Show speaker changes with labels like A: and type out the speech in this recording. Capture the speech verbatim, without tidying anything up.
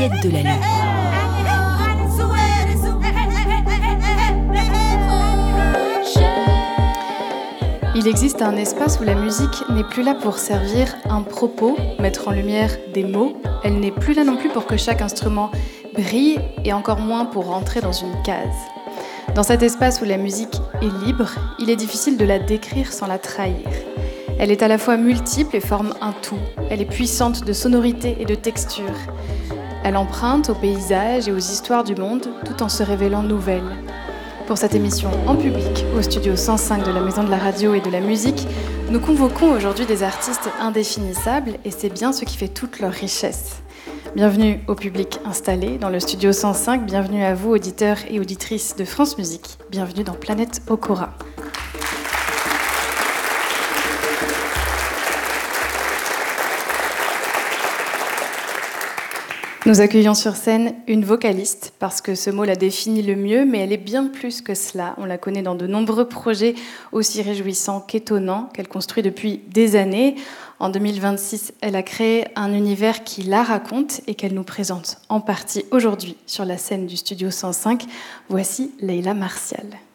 A: Juliette Delalleux.
B: Il existe un espace où la musique n'est plus là pour servir un propos, mettre en lumière des mots. Elle n'est plus là non plus pour que chaque instrument brille et encore moins pour rentrer dans une case. Dans cet espace où la musique est libre, il est difficile de la décrire sans la trahir. Elle est à la fois multiple et forme un tout. Elle est puissante de sonorité et de texture. Elle emprunte aux paysages et aux histoires du monde tout en se révélant nouvelle. Pour cette émission en public, au studio cent cinq de la Maison de la Radio et de la Musique, nous convoquons aujourd'hui des artistes indéfinissables et c'est bien ce qui fait toute leur richesse. Bienvenue au public installé dans le studio cent cinq, bienvenue à vous auditeurs et auditrices de France Musique, bienvenue dans Planète Okora. Nous accueillons sur scène une vocaliste, parce que ce mot la définit le mieux, mais elle est bien plus que cela. On la connaît dans de nombreux projets aussi réjouissants qu'étonnants, qu'elle construit depuis des années. En deux mille vingt-six, elle a créé un univers qui la raconte et qu'elle nous présente en partie aujourd'hui sur la scène du studio cent cinq. Voici Leila Martial.